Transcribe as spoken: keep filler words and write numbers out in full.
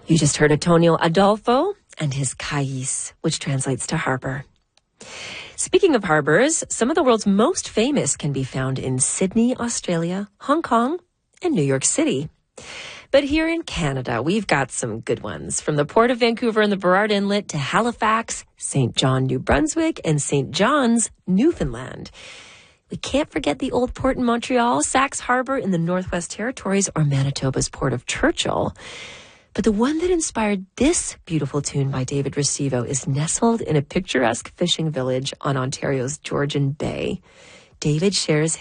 You just heard Antonio Adolfo and his Cais, which translates to harbor. Speaking of harbors, some of the world's most famous can be found in Sydney, Australia, Hong Kong, and New York City. But here in Canada, we've got some good ones. From the Port of Vancouver and the Burrard Inlet to Halifax, Saint John, New Brunswick, and Saint John's, Newfoundland. We can't forget the Old Port in Montreal, Saxe Harbor in the Northwest Territories, or Manitoba's Port of Churchill. But the one that inspired this beautiful tune by David Restivo is nestled in a picturesque fishing village on Ontario's Georgian Bay. David shares